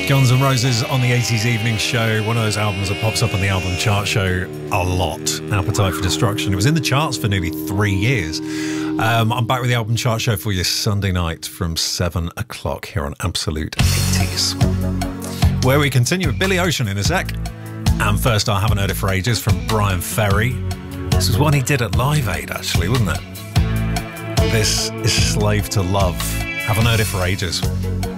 Guns N' Roses on the 80s Evening Show, one of those albums that pops up on the album chart show a lot. Appetite for Destruction. It was in the charts for nearly 3 years. I'm back with the album chart show for you Sunday night from 7 o'clock here on Absolute 80s, where we continue with Billy Ocean in a sec. And first, I haven't heard it for ages, from Brian Ferry. This was one he did at Live Aid, actually, wasn't it? This is Slave to Love. Haven't heard it for ages.